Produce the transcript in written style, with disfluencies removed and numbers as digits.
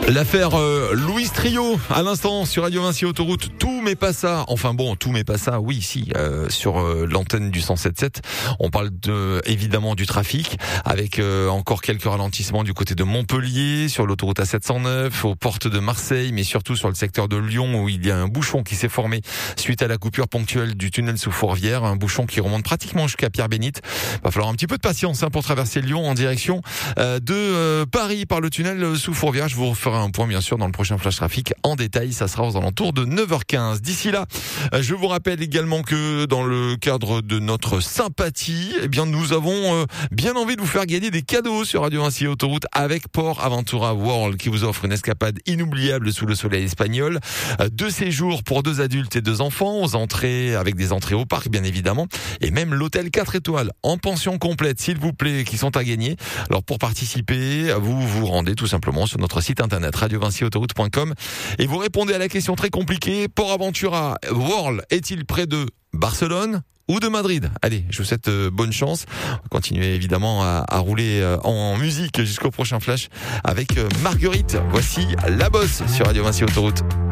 L'affaire Louis Trio, à l'instant sur Radio Vinci Autoroute, tout mais pas ça. Enfin bon, tout mais pas ça, oui, si, sur l'antenne du 107.7. On parle évidemment du trafic, avec encore quelques ralentissements du côté de Montpellier, sur l'autoroute A709, aux portes de Marseille, mais surtout sur le secteur de Lyon, où il y a un bouchon qui s'est formé suite à la coupure ponctuelle du tunnel sous Fourvière, un bouchon qui remonte pratiquement jusqu'à Pierre-Bénite. Va falloir un petit peu de patience pour traverser Lyon en direction de Paris par le tunnel sous Fourvière. Je vous referai un point bien sûr dans le prochain flash trafic en détail, ça sera aux alentours de 9h15. D'ici là, je vous rappelle également que dans le cadre de notre sympathie, eh bien nous avons bien envie de vous faire gagner des cadeaux sur Radio Vinci Autoroute avec Port Aventura World qui vous offre une escapade inoubliable sous le soleil espagnol, 2 séjours pour 2 adultes et 2 enfants, aux entrées avec des entrées au parc bien évidemment, et même l'hôtel 4 étoiles en pension complète s'il vous plaît qui sont à gagner. Alors pour participer, vous vous rendez tout simplement sur notre site internet radiovinciautoroute.com et vous répondez à la question très compliquée: Port Aventura World est-il près de Barcelone ou de Madrid? Allez, je vous souhaite bonne chance. On va continuer évidemment à rouler en musique jusqu'au prochain flash avec Marguerite. Voici La Bosse sur Radio Vinci Autoroute.